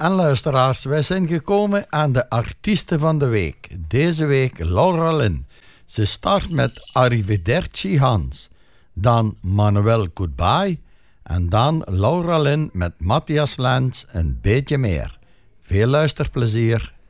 En luisteraars, wij zijn gekomen aan de artiesten van de week. Deze week Laura Lynn. Ze start met Arrivederci Hans. Dan Manuel Goodbye. En dan Laura Lynn met Matthias Lens een beetje meer. Veel luisterplezier.